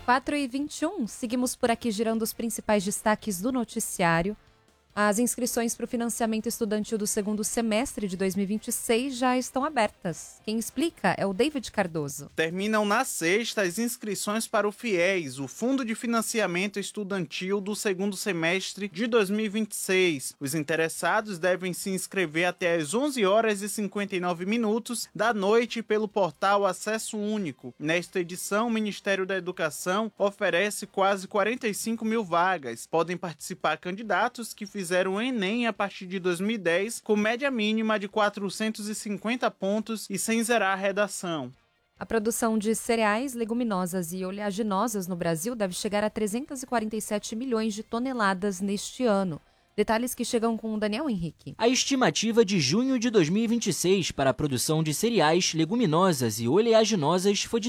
4h21, seguimos por aqui girando os principais destaques do noticiário. As inscrições para o financiamento estudantil do segundo semestre de 2026 já estão abertas. Quem explica é o David Cardoso. Terminam na sexta as inscrições para o FIES, o Fundo de Financiamento Estudantil do segundo semestre de 2026. Os interessados devem se inscrever até às 11h59 da noite pelo portal Acesso Único. Nesta edição, o Ministério da Educação oferece quase 45 mil vagas. Podem participar candidatos que fizeram o Enem a partir de 2010, com média mínima de 450 pontos e sem zerar a redação. A produção de cereais, leguminosas e oleaginosas no Brasil deve chegar a 347 milhões de toneladas neste ano. Detalhes que chegam com o Daniel Henrique. A estimativa de junho de 2026 para a produção de cereais, leguminosas e oleaginosas foi de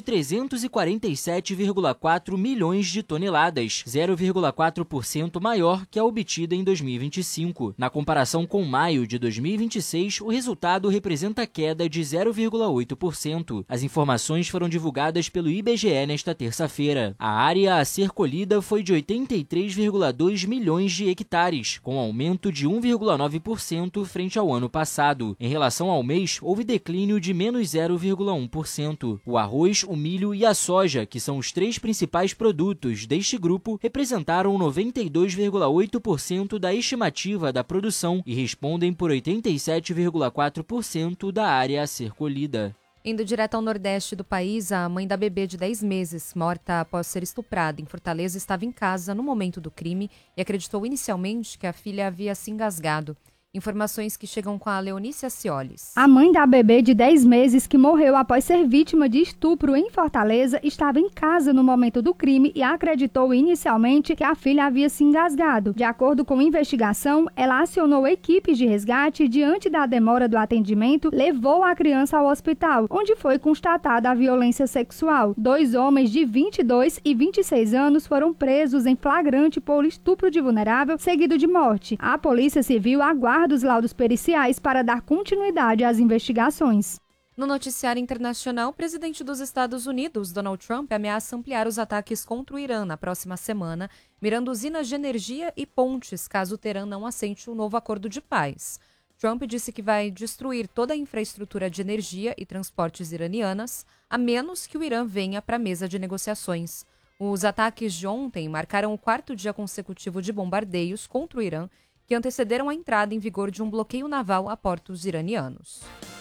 347,4 milhões de toneladas, 0,4% maior que a obtida em 2025. Na comparação com maio de 2026, o resultado representa queda de 0,8%. As informações foram divulgadas pelo IBGE nesta terça-feira. A área a ser colhida foi de 83,2 milhões de hectares, com aumento de 1,9% frente ao ano passado. Em relação ao mês, houve declínio de menos 0,1%. O arroz, o milho e a soja, que são os três principais produtos deste grupo, representaram 92,8% da estimativa da produção e respondem por 87,4% da área a ser colhida. Indo direto ao nordeste do país, a mãe da bebê de 10 meses, morta após ser estuprada em Fortaleza, estava em casa no momento do crime e acreditou inicialmente que a filha havia se engasgado. Informações que chegam com a Leonícia Ciolis. A mãe da bebê de 10 meses que morreu após ser vítima de estupro em Fortaleza estava em casa no momento do crime e acreditou inicialmente que a filha havia se engasgado. De acordo com a investigação, ela acionou equipes de resgate e, diante da demora do atendimento, levou a criança ao hospital, onde foi constatada a violência sexual. 2 homens de 22 e 26 anos foram presos em flagrante por estupro de vulnerável, seguido de morte. A Polícia Civil aguarda dos laudos periciais para dar continuidade às investigações. No noticiário internacional, o presidente dos Estados Unidos, Donald Trump, ameaça ampliar os ataques contra o Irã na próxima semana, mirando usinas de energia e pontes, caso o Teherã não aceite o novo acordo de paz. Trump disse que vai destruir toda a infraestrutura de energia e transportes iranianas, a menos que o Irã venha para a mesa de negociações. Os ataques de ontem marcaram o 4º dia consecutivo de bombardeios contra o Irã, que antecederam a entrada em vigor de um bloqueio naval a portos iranianos.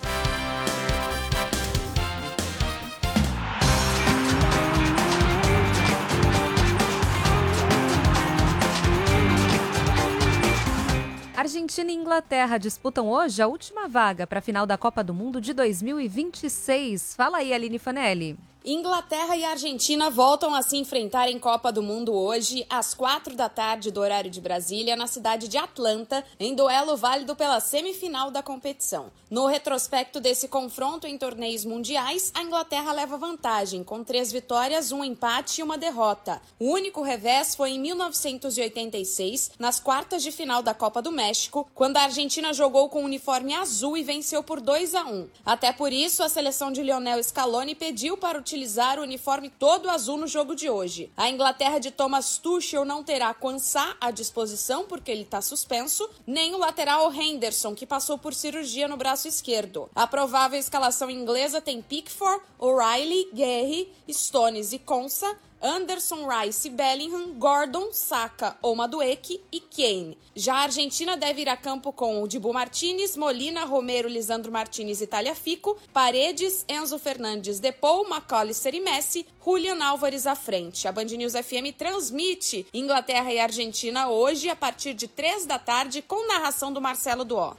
Argentina e Inglaterra disputam hoje a última vaga para a final da Copa do Mundo de 2026. Fala aí, Aline Fanelli. Inglaterra e Argentina voltam a se enfrentar em Copa do Mundo hoje, às 4h do horário de Brasília, na cidade de Atlanta, em duelo válido pela semifinal da competição. No retrospecto desse confronto em torneios mundiais, a Inglaterra leva vantagem, com 3 vitórias, 1 empate e 1 derrota. O único revés foi em 1986, nas quartas de final da Copa do México, quando a Argentina jogou com o uniforme azul e venceu por 2-1. Até por isso, a seleção de Lionel Scaloni pediu para utilizar o uniforme todo azul no jogo de hoje. A Inglaterra de Thomas Tuchel não terá Quansah à disposição porque ele está suspenso, nem o lateral Henderson, que passou por cirurgia no braço esquerdo. A provável escalação inglesa tem Pickford, O'Reilly, Guerri, Stones e Quansah, Anderson, Rice, Bellingham, Gordon, Saka ou Madueke e Kane. Já a Argentina deve ir a campo com o Dibu Martínez, Molina, Romero, Lisandro Martínez e Tagliafico, Paredes, Enzo Fernandes, Depou, McAllister e Messi, Julian Álvares à frente. A Band News FM transmite Inglaterra e Argentina hoje a partir de 15h com narração do Marcelo Duó.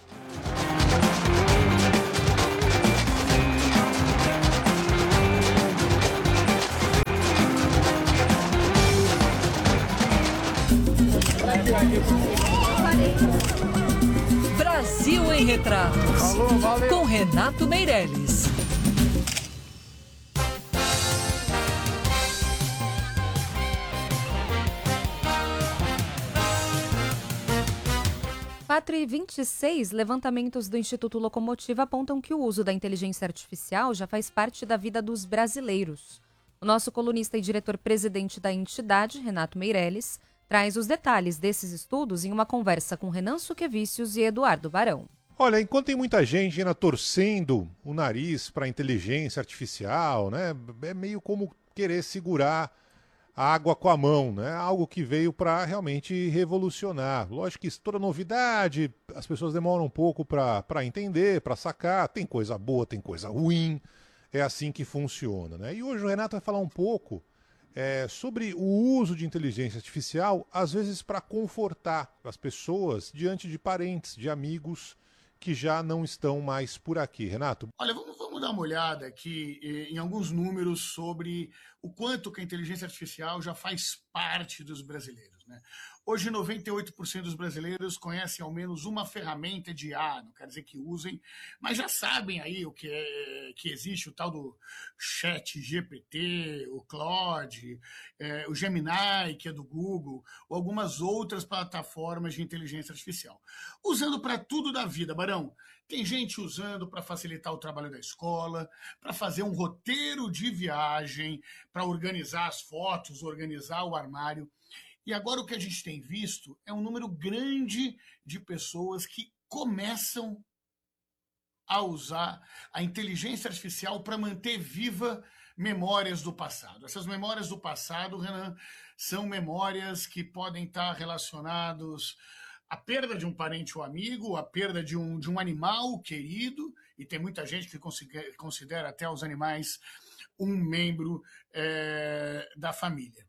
Brasil em Retratos, com Renato Meirelles. Quatro e 26, levantamentos do Instituto Locomotiva apontam que o uso da inteligência artificial já faz parte da vida dos brasileiros. O nosso colunista e diretor-presidente da entidade, Renato Meirelles, traz os detalhes desses estudos em uma conversa com Renan Suquevicius e Eduardo Barão. Olha, enquanto tem muita gente ainda torcendo o nariz para a inteligência artificial, né? É meio como querer segurar a água com a mão, né? Algo que veio para realmente revolucionar. Lógico que toda novidade, as pessoas demoram um pouco para entender, para sacar. Tem coisa boa, tem coisa ruim. É assim que funciona, né? E hoje o Renato vai falar um pouco sobre o uso de inteligência artificial, às vezes para confortar as pessoas diante de parentes, de amigos que já não estão mais por aqui. Renato? Olha, vamos dar uma olhada aqui em alguns números sobre o quanto que a inteligência artificial já faz parte dos brasileiros, né? Hoje, 98% dos brasileiros conhecem ao menos uma ferramenta de IA, não quer dizer que usem, mas já sabem aí o que existe, o tal do Chat GPT, o Claude, o Gemini, que é do Google, ou algumas outras plataformas de inteligência artificial. Usando para tudo da vida, Barão. Tem gente usando para facilitar o trabalho da escola, para fazer um roteiro de viagem, para organizar as fotos, organizar o armário. E agora o que a gente tem visto é um número grande de pessoas que começam a usar a inteligência artificial para manter viva memórias do passado. Essas memórias do passado, Renan, são memórias que podem estar relacionadas à perda de um parente ou amigo, à perda de um animal querido, e tem muita gente que considera até os animais um membro da família.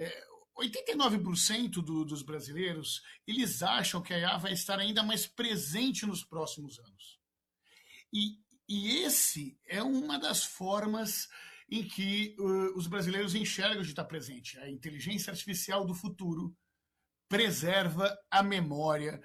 89% dos brasileiros, eles acham que a IA vai estar ainda mais presente nos próximos anos. E esse é uma das formas em que os brasileiros enxergam de estar presente. A inteligência artificial do futuro preserva a memória,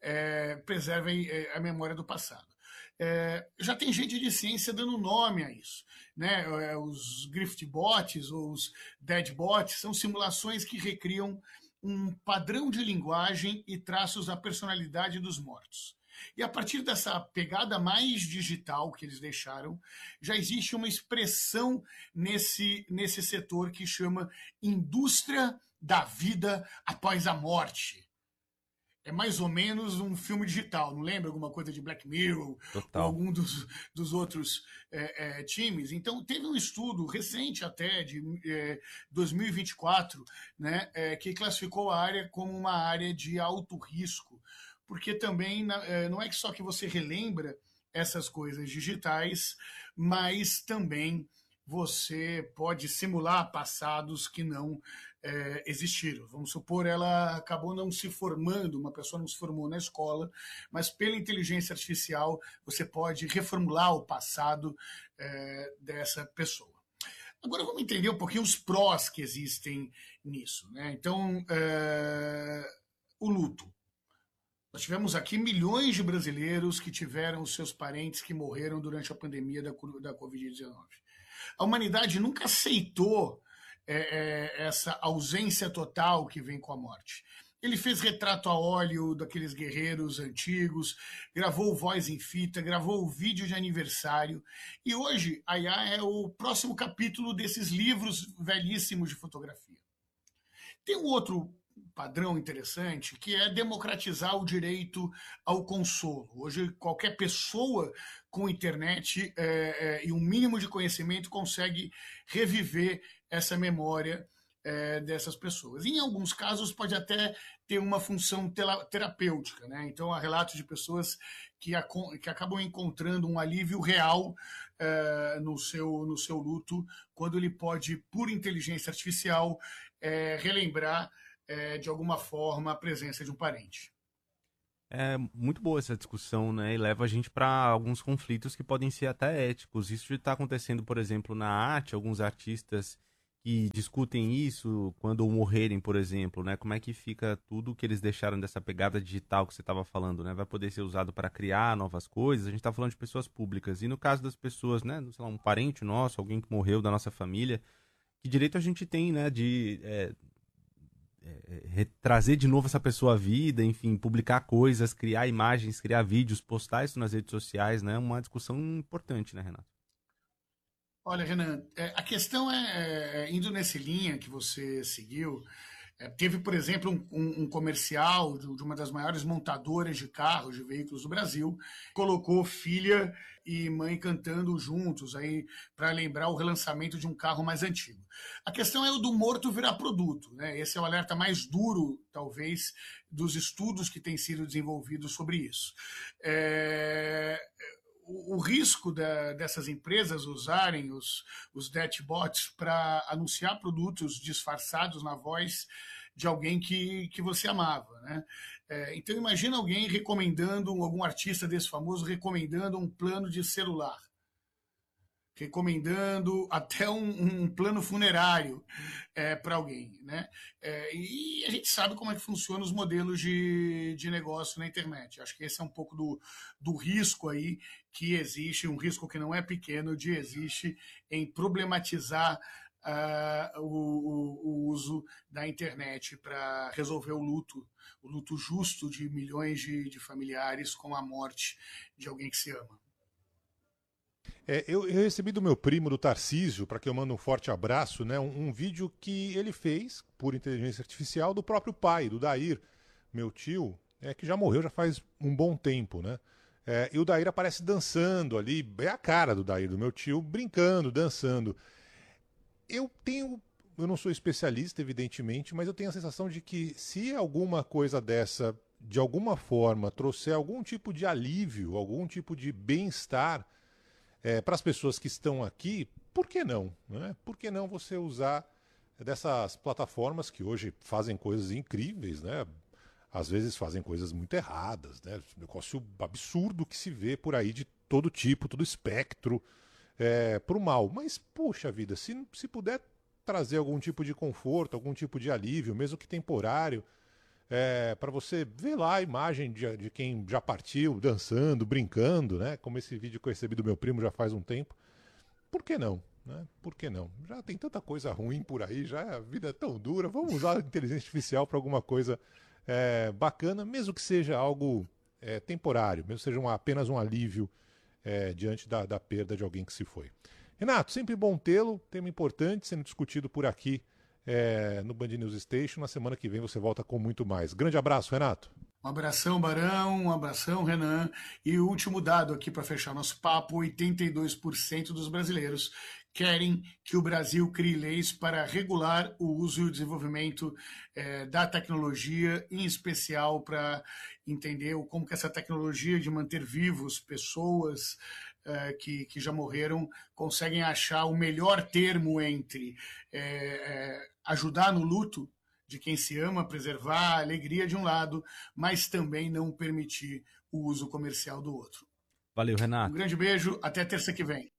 a memória do passado. Já tem gente de ciência dando nome a isso, né? Os griftbots ou os deadbots são simulações que recriam um padrão de linguagem e traços da personalidade dos mortos. E a partir dessa pegada mais digital que eles deixaram, já existe uma expressão nesse setor que chama indústria da vida após a morte. É mais ou menos um filme digital, não lembra alguma coisa de Black Mirror? Total. Ou algum dos outros times? Então, teve um estudo recente até, de 2024, né, que classificou a área como uma área de alto risco, porque também não é só que você relembra essas coisas digitais, mas também você pode simular passados que não existiram. Vamos supor, ela acabou não se formando, uma pessoa não se formou na escola, mas pela inteligência artificial você pode reformular o passado dessa pessoa. Agora vamos entender um pouquinho os prós que existem nisso, né? Então, o luto. Nós tivemos aqui milhões de brasileiros que tiveram os seus parentes que morreram durante a pandemia da Covid-19. A humanidade nunca aceitou essa ausência total que vem com a morte. Ele fez retrato a óleo daqueles guerreiros antigos, gravou voz em fita, gravou vídeo de aniversário, e hoje a IA é o próximo capítulo desses livros velhíssimos de fotografia. Tem um outro padrão interessante, que é democratizar o direito ao consolo. Hoje, qualquer pessoa com internet e um mínimo de conhecimento consegue reviver essa memória dessas pessoas. Em alguns casos, pode até ter uma função terapêutica, né? Então, há relatos de pessoas que acabam encontrando um alívio real no seu luto, quando ele pode, por inteligência artificial, relembrar de alguma forma a presença de um parente. É muito boa essa discussão, né? E leva a gente para alguns conflitos que podem ser até éticos. Isso está acontecendo, por exemplo, na arte, alguns artistas que discutem isso quando morrerem, por exemplo, né? Como é que fica tudo que eles deixaram dessa pegada digital que você estava falando, né? Vai poder ser usado para criar novas coisas. A gente está falando de pessoas públicas. E no caso das pessoas, né? Sei lá, um parente nosso, alguém que morreu da nossa família, que direito a gente tem, né? De trazer de novo essa pessoa à vida, enfim, publicar coisas, criar imagens, criar vídeos, postar isso nas redes sociais, né? Uma discussão importante, né, Renato? Olha, Renan, a questão indo nessa linha que você seguiu, teve, por exemplo, um comercial de uma das maiores montadoras de carros, de veículos do Brasil, colocou filha e mãe cantando juntos aí para lembrar o relançamento de um carro mais antigo. A questão é o do morto virar produto, né? Esse é o alerta mais duro, talvez, dos estudos que têm sido desenvolvidos sobre isso. O risco dessas empresas usarem os chatbots para anunciar produtos disfarçados na voz de alguém que você amava, né? Então imagina alguém recomendando, algum artista desse famoso recomendando um plano de celular, recomendando até um plano funerário para alguém, né? E a gente sabe como é que funcionam os modelos de negócio na internet. Acho que esse é um pouco do risco aí que existe, um risco que não é pequeno, existe em problematizar o uso da internet para resolver o luto justo de milhões de familiares com a morte de alguém que se ama. Eu recebi do meu primo, do Tarcísio, para que eu mande um forte abraço, né, um vídeo que ele fez, por inteligência artificial, do próprio pai, do Dair, meu tio, que já morreu já faz um bom tempo, né? E o Dair aparece dançando ali, é a cara do Dair, do meu tio, brincando, dançando. Eu não sou especialista, evidentemente, mas eu tenho a sensação de que se alguma coisa dessa, de alguma forma, trouxer algum tipo de alívio, algum tipo de bem-estar para as pessoas que estão aqui, por que não? Né? Por que não você usar dessas plataformas que hoje fazem coisas incríveis, né? Às vezes fazem coisas muito erradas, né? Negócio absurdo que se vê por aí de todo tipo, todo espectro para o mal. Mas, poxa vida, se puder trazer algum tipo de conforto, algum tipo de alívio, mesmo que temporário, para você ver lá a imagem de quem já partiu, dançando, brincando, né? Como esse vídeo que eu recebi do meu primo já faz um tempo. Por que não? Né? Por que não? Já tem tanta coisa ruim por aí, já a vida é tão dura. Vamos usar a inteligência artificial para alguma coisa bacana, mesmo que seja algo temporário, mesmo que seja apenas um alívio diante da perda de alguém que se foi. Renato, sempre bom tê-lo, tema importante sendo discutido por aqui no Band News Station. Na semana que vem você volta com muito mais. Grande abraço, Renato. Um abração, Barão, um abração, Renan. E o último dado aqui para fechar nosso papo: 82% dos brasileiros querem que o Brasil crie leis para regular o uso e o desenvolvimento da tecnologia, em especial para entender como que essa tecnologia de manter vivos pessoas que já morreram conseguem achar o melhor termo entre ajudar no luto de quem se ama, preservar a alegria de um lado, mas também não permitir o uso comercial do outro. Valeu, Renato. Um grande beijo, até terça que vem.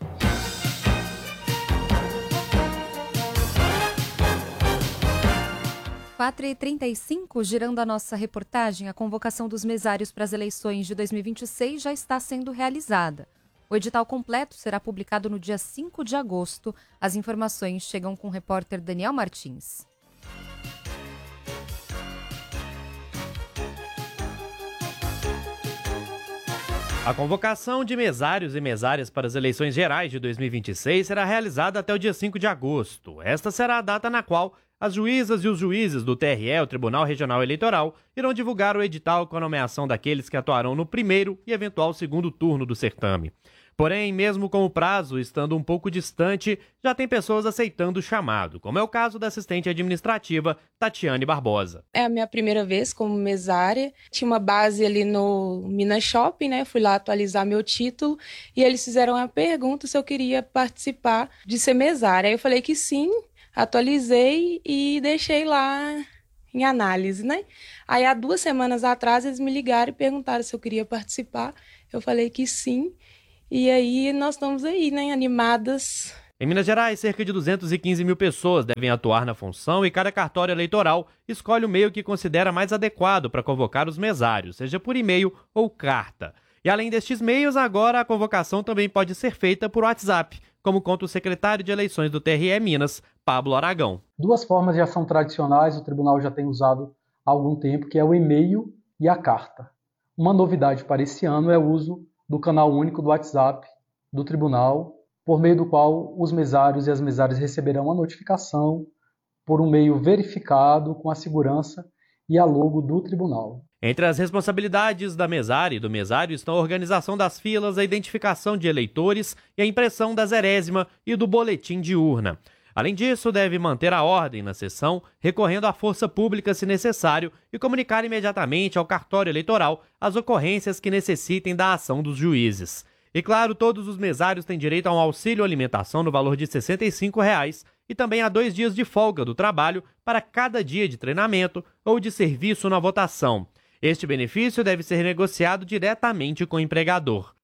Quatro e 35, girando a nossa reportagem, a convocação dos mesários para as eleições de 2026 já está sendo realizada. O edital completo será publicado no dia 5 de agosto. As informações chegam com o repórter Daniel Martins. A convocação de mesários e mesárias para as eleições gerais de 2026 será realizada até o dia 5 de agosto. Esta será a data na qual as juízas e os juízes do TRE, o Tribunal Regional Eleitoral, irão divulgar o edital com a nomeação daqueles que atuarão no primeiro e eventual segundo turno do certame. Porém, mesmo com o prazo estando um pouco distante, já tem pessoas aceitando o chamado, como é o caso da assistente administrativa Tatiane Barbosa. É a minha primeira vez como mesária. Tinha uma base ali no Minas Shopping, né? Fui lá atualizar meu título e eles fizeram a pergunta se eu queria participar de ser mesária. Aí eu falei que sim, atualizei e deixei lá em análise, né? Aí há 2 semanas atrás eles me ligaram e perguntaram se eu queria participar. Eu falei que sim. E aí nós estamos aí, né, animadas. Em Minas Gerais, cerca de 215 mil pessoas devem atuar na função e cada cartório eleitoral escolhe o meio que considera mais adequado para convocar os mesários, seja por e-mail ou carta. E além destes meios, agora a convocação também pode ser feita por WhatsApp, como conta o secretário de eleições do TRE Minas, Pablo Aragão. 2 formas já são tradicionais, o tribunal já tem usado há algum tempo, que é o e-mail e a carta. Uma novidade para esse ano é o uso do canal único do WhatsApp do tribunal por meio do qual os mesários e as mesárias receberão a notificação por um meio verificado com a segurança e a logo do tribunal. Entre as responsabilidades da mesária e do mesário estão a organização das filas, a identificação de eleitores e a impressão da zerésima e do boletim de urna. Além disso, deve manter a ordem na sessão, recorrendo à força pública se necessário e comunicar imediatamente ao cartório eleitoral as ocorrências que necessitem da ação dos juízes. E claro, todos os mesários têm direito a um auxílio alimentação no valor de R$ 65 e também a 2 dias de folga do trabalho para cada dia de treinamento ou de serviço na votação. Este benefício deve ser negociado diretamente com o empregador.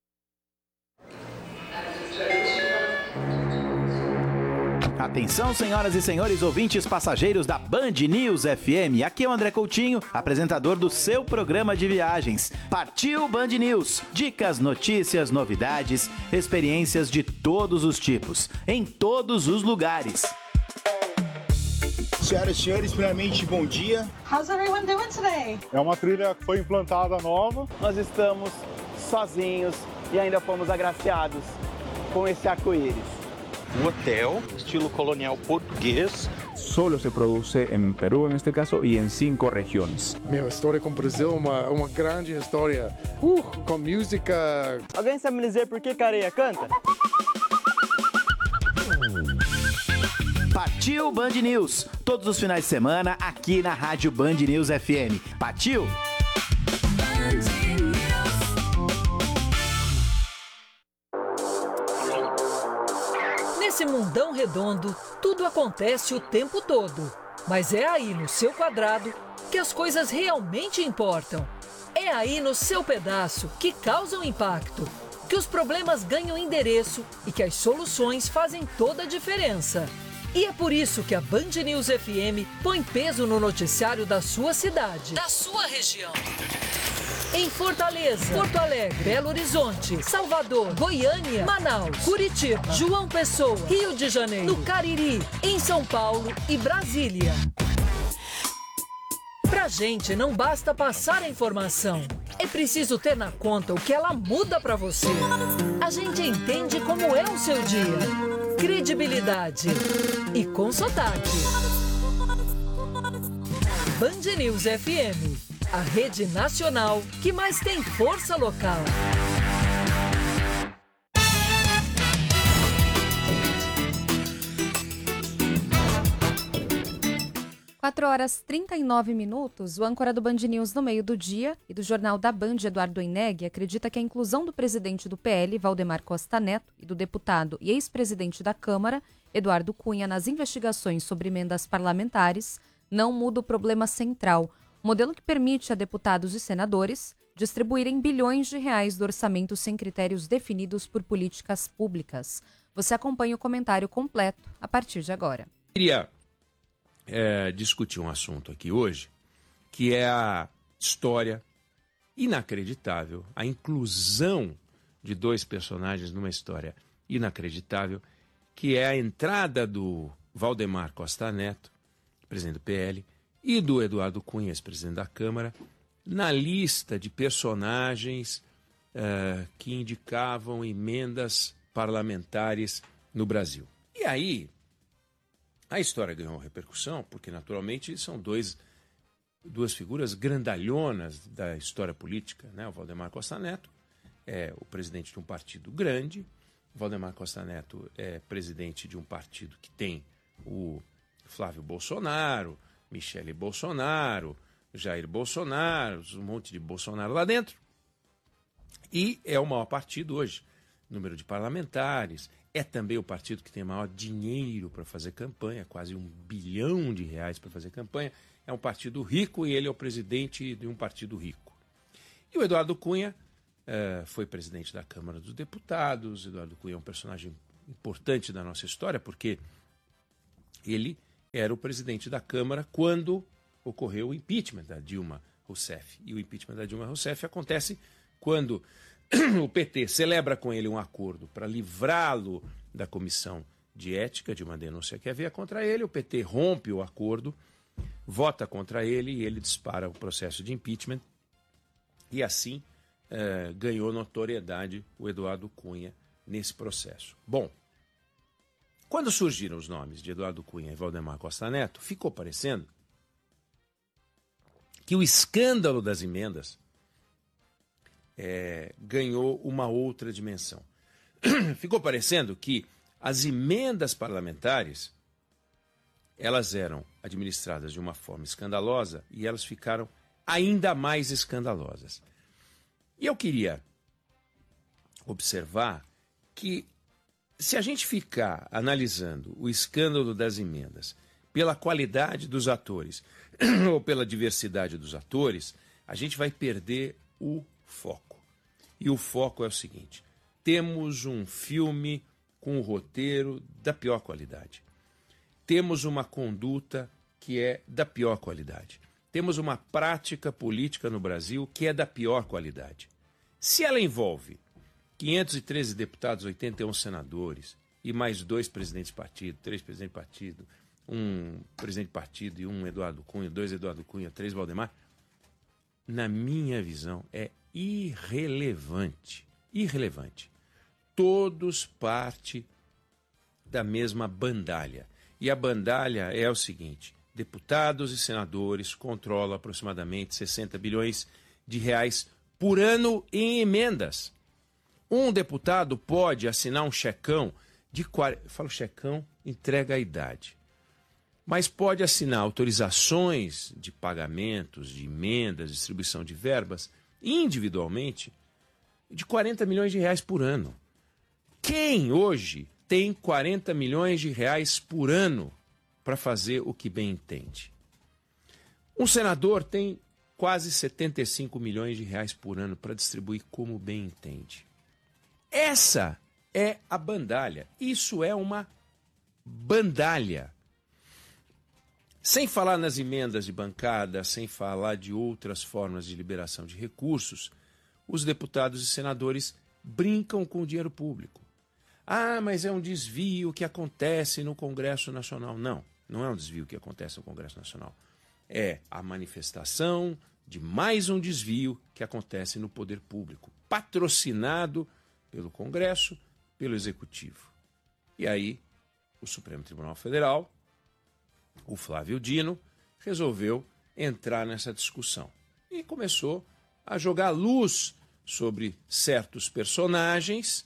Atenção, senhoras e senhores ouvintes passageiros da Band News FM. Aqui é o André Coutinho, apresentador do seu programa de viagens. Partiu Band News. Dicas, notícias, novidades, experiências de todos os tipos, em todos os lugares. Senhoras e senhores, primeiramente, bom dia. How's everyone doing today? É uma trilha que foi implantada nova. Nós estamos sozinhos e ainda fomos agraciados com esse arco-íris. Um hotel, estilo colonial português. Solo se produce em Peru, neste caso, e em 5 regiões. Meu, a história com o Brasil é uma grande história. Com música. Alguém sabe me dizer por que Careia canta? Partiu Band News, todos os finais de semana aqui na Rádio Band News FM. Partiu! Nesse mundão redondo, tudo acontece o tempo todo. Mas é aí no seu quadrado que as coisas realmente importam. É aí no seu pedaço que causam impacto, que os problemas ganham endereço e que as soluções fazem toda a diferença. E é por isso que a Band News FM põe peso no noticiário da sua cidade, da sua região. Em Fortaleza, Porto Alegre, Belo Horizonte, Salvador, Goiânia, Manaus, Curitiba, João Pessoa, Rio de Janeiro, no Cariri, em São Paulo e Brasília. Pra gente não basta passar a informação, é preciso ter na conta o que ela muda pra você. A gente entende como é o seu dia, credibilidade e com sotaque. Band News FM. A rede nacional que mais tem força local. 4h39, o âncora do Band News no meio do dia e do Jornal da Band, Eduardo Eneghi, acredita que a inclusão do presidente do PL, Valdemar Costa Neto, e do deputado e ex-presidente da Câmara, Eduardo Cunha, nas investigações sobre emendas parlamentares, não muda o problema central, o modelo que permite a deputados e senadores distribuírem bilhões de reais do orçamento sem critérios definidos por políticas públicas. Você acompanha o comentário completo a partir de agora. Queria discutir um assunto aqui hoje, que é a história inacreditável, a inclusão de 2 personagens numa história inacreditável, que é a entrada do Valdemar Costa Neto, presidente do PL, e do Eduardo Cunha, ex-presidente da Câmara, na lista de personagens que indicavam emendas parlamentares no Brasil. E aí, a história ganhou repercussão, porque naturalmente são duas figuras grandalhonas da história política, né? O Valdemar Costa Neto é o presidente de um partido grande, o Valdemar Costa Neto é presidente de um partido que tem o Flávio Bolsonaro, Michele Bolsonaro, Jair Bolsonaro, um monte de Bolsonaro lá dentro. E é o maior partido hoje, número de parlamentares. É também o partido que tem maior dinheiro para fazer campanha, quase R$1 bilhão para fazer campanha. É um partido rico e ele é o presidente de um partido rico. E o Eduardo Cunha foi presidente da Câmara dos Deputados. Eduardo Cunha é um personagem importante da nossa história, porque ele era o presidente da Câmara quando ocorreu o impeachment da Dilma Rousseff. E o impeachment da Dilma Rousseff acontece quando o PT celebra com ele um acordo para livrá-lo da comissão de ética de uma denúncia que havia contra ele. O PT rompe o acordo, vota contra ele e ele dispara o processo de impeachment. E assim ganhou notoriedade o Eduardo Cunha nesse processo. Bom, Quando surgiram os nomes de Eduardo Cunha e Valdemar Costa Neto, ficou parecendo que o escândalo das emendas ganhou uma outra dimensão. Ficou parecendo que as emendas parlamentares, elas eram administradas de uma forma escandalosa e elas ficaram ainda mais escandalosas. E eu queria observar que, se a gente ficar analisando o escândalo das emendas pela qualidade dos atores ou pela diversidade dos atores, a gente vai perder o foco. E o foco é o seguinte: temos um filme com um roteiro da pior qualidade. Temos uma conduta que é da pior qualidade. Temos uma prática política no Brasil que é da pior qualidade. Se ela envolve 513 deputados, 81 senadores e mais 2 presidentes de partido, 3 presidentes de partido, 1 presidente de partido e 1 Eduardo Cunha, 2 Eduardo Cunha, 3 Valdemar, na minha visão é irrelevante. Irrelevante. Todos partem da mesma bandalha. E a bandalha é o seguinte: deputados e senadores controlam aproximadamente 60 bilhões de reais por ano em emendas. Um deputado pode assinar um checão de... Eu falo checão, entrega a idade. Mas pode assinar autorizações de pagamentos, de emendas, distribuição de verbas, individualmente, de 40 milhões de reais por ano. Quem hoje tem 40 milhões de reais por ano para fazer o que bem entende? Um senador tem quase 75 milhões de reais por ano para distribuir como bem entende. Essa é a bandalha. Isso é uma bandalha. Sem falar nas emendas de bancada, sem falar de outras formas de liberação de recursos, os deputados e senadores brincam com o dinheiro público. Ah, mas é um desvio que acontece no Congresso Nacional. Não, não é um desvio que acontece no Congresso Nacional. É a manifestação de mais um desvio que acontece no poder público, patrocinado pelo Congresso, pelo Executivo. E aí, o Supremo Tribunal Federal, o Flávio Dino, resolveu entrar nessa discussão e começou a jogar luz sobre certos personagens,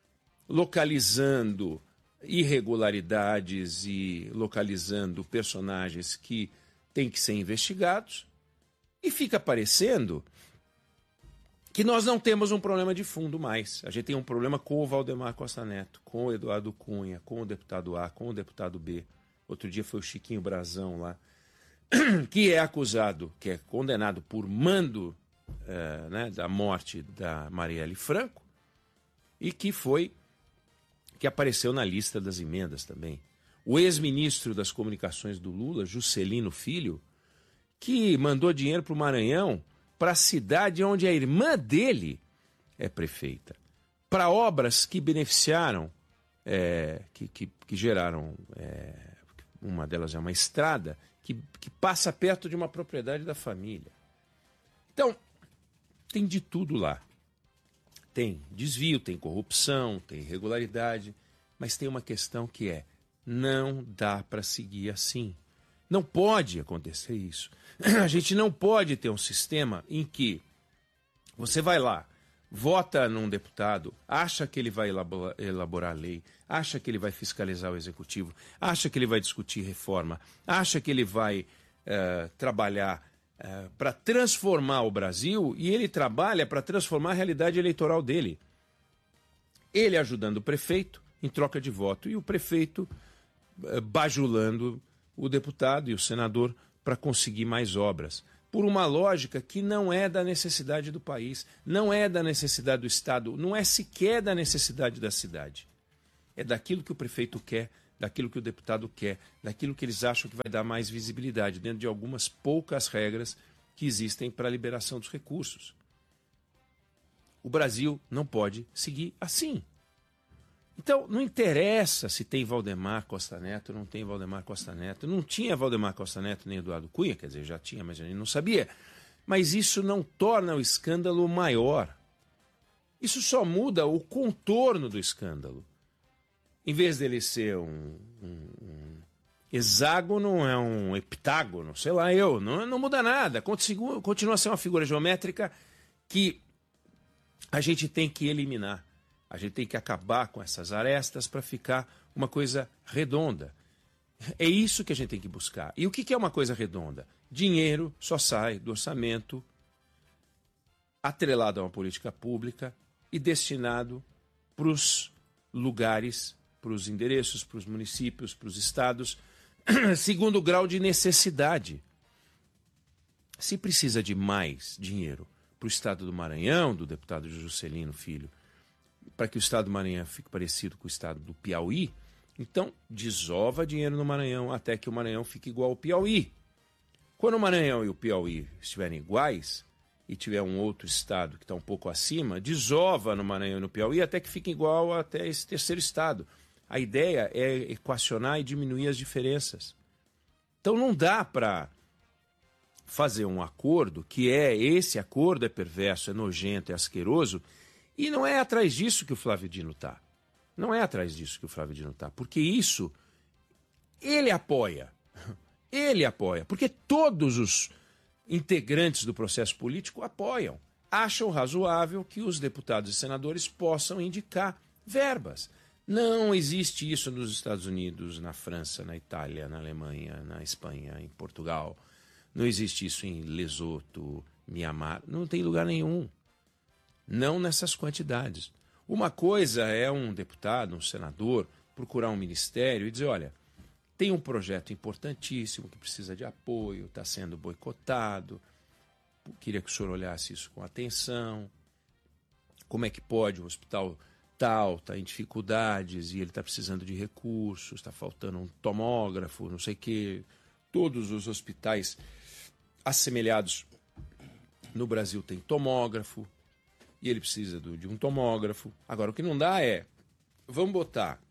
localizando irregularidades e localizando personagens que têm que ser investigados, e fica parecendo que nós não temos um problema de fundo mais. A gente tem um problema com o Valdemar Costa Neto, com o Eduardo Cunha, com o deputado A, com o deputado B. Outro dia foi o Chiquinho Brazão lá, que é acusado, que é condenado por mando da morte da Marielle Franco e que apareceu na lista das emendas também. O ex-ministro das Comunicações do Lula, Juscelino Filho, que mandou dinheiro para o Maranhão, para a cidade onde a irmã dele é prefeita, para obras que beneficiaram, que geraram, uma delas é uma estrada, que passa perto de uma propriedade da família. Então, tem de tudo lá. Tem desvio, tem corrupção, tem irregularidade, mas tem uma questão que é: não dá para seguir assim. Não pode acontecer isso. A gente não pode ter um sistema em que você vai lá, vota num deputado, acha que ele vai elaborar a lei, acha que ele vai fiscalizar o executivo, acha que ele vai discutir reforma, acha que ele vai trabalhar para transformar o Brasil, e ele trabalha para transformar a realidade eleitoral dele. Ele ajudando o prefeito em troca de voto e o prefeito bajulando o deputado e o senador para conseguir mais obras, por uma lógica que não é da necessidade do país, não é da necessidade do Estado, não é sequer da necessidade da cidade. É daquilo que o prefeito quer, daquilo que o deputado quer, daquilo que eles acham que vai dar mais visibilidade, dentro de algumas poucas regras que existem para a liberação dos recursos. O Brasil não pode seguir assim. Então, não interessa se tem Valdemar Costa Neto ou não tem Valdemar Costa Neto. Não tinha Valdemar Costa Neto nem Eduardo Cunha, quer dizer, já tinha, mas a gente não sabia. Mas isso não torna o escândalo maior. Isso só muda o contorno do escândalo. em vez dele ser um hexágono, é um heptágono, sei lá não muda nada, continua a ser uma figura geométrica que a gente tem que eliminar, a gente tem que acabar com essas arestas para ficar uma coisa redonda. É isso que a gente tem que buscar. E o que é uma coisa redonda? Dinheiro só sai do orçamento atrelado a uma política pública e destinado para os lugares, para os endereços, para os municípios, para os estados, segundo o grau de necessidade. Se precisa de mais dinheiro para o estado do Maranhão, do deputado Juscelino Filho, para que o estado do Maranhão fique parecido com o estado do Piauí, então desova dinheiro no Maranhão até que o Maranhão fique igual ao Piauí. Quando o Maranhão e o Piauí estiverem iguais e tiver um outro estado que está um pouco acima, desova no Maranhão e no Piauí até que fique igual até esse terceiro estado. A ideia é equacionar e diminuir as diferenças. Então não dá para fazer um acordo esse acordo é perverso, é nojento, é asqueroso, e não é atrás disso que o Flávio Dino está. Não é atrás disso que o Flávio Dino está, porque isso ele apoia. Ele apoia, porque todos os integrantes do processo político apoiam. Acham razoável que os deputados e senadores possam indicar verbas. Não existe isso nos Estados Unidos, na França, na Itália, na Alemanha, na Espanha, em Portugal. Não existe isso em Lesoto, Mianmar. Não tem lugar nenhum. Não nessas quantidades. Uma coisa é um deputado, um senador, procurar um ministério e dizer, olha, tem um projeto importantíssimo que precisa de apoio, está sendo boicotado, queria que o senhor olhasse isso com atenção, como é que pode, o hospital tal está em dificuldades e ele está precisando de recursos, está faltando um tomógrafo, não sei o quê. Todos os hospitais assemelhados no Brasil têm tomógrafo e ele precisa de um tomógrafo. Agora, o que não dá é, vamos botar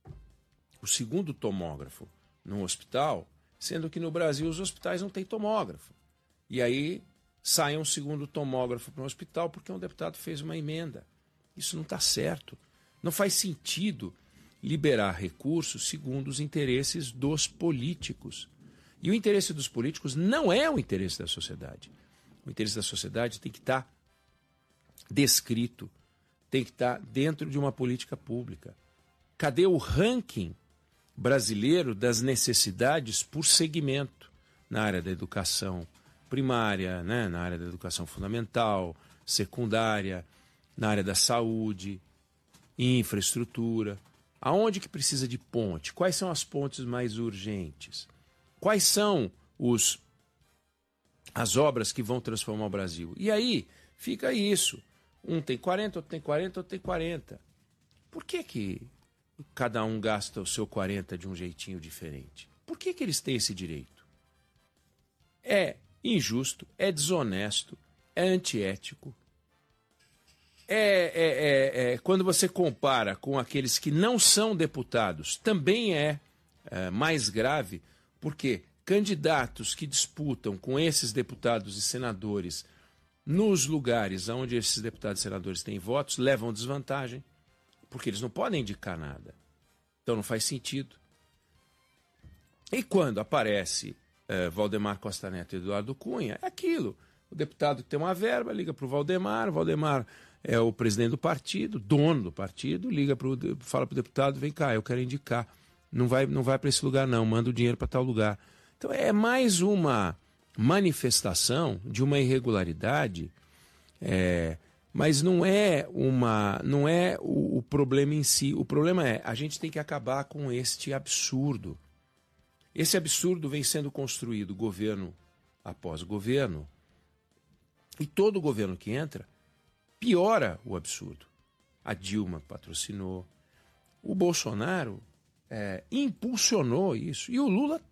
o segundo tomógrafo num hospital, sendo que no Brasil os hospitais não têm tomógrafo. E aí sai um segundo tomógrafo para um hospital porque um deputado fez uma emenda. Isso não está certo. Não faz sentido liberar recursos segundo os interesses dos políticos. E o interesse dos políticos não é o interesse da sociedade. O interesse da sociedade tem que estar descrito, tem que estar dentro de uma política pública. Cadê o ranking brasileiro das necessidades por segmento na área da educação primária, né? Na área da educação fundamental, secundária, na área da saúde, infraestrutura? Aonde que precisa de ponte? Quais são as pontes mais urgentes? Quais são as obras que vão transformar o Brasil? E aí fica isso. Um tem 40, outro tem 40, outro tem 40. Por que cada um gasta o seu 40 de um jeitinho diferente? Por que eles têm esse direito? É injusto, é desonesto, é antiético. Quando você compara com aqueles que não são deputados, também é mais grave, porque candidatos que disputam com esses deputados e senadores nos lugares onde esses deputados e senadores têm votos, levam desvantagem, porque eles não podem indicar nada. Então não faz sentido. E quando aparece Valdemar Costa Neto e Eduardo Cunha, é aquilo. O deputado que tem uma verba liga para o Valdemar é o presidente do partido, dono do partido, fala para o deputado, vem cá, eu quero indicar. Não vai para esse lugar não, manda o dinheiro para tal lugar. Então é mais uma manifestação de uma irregularidade, mas não é o problema em si. O problema é, a gente tem que acabar com este absurdo. Esse absurdo vem sendo construído governo após governo, e todo governo que entra piora o absurdo. A Dilma patrocinou, o Bolsonaro impulsionou isso, e o Lula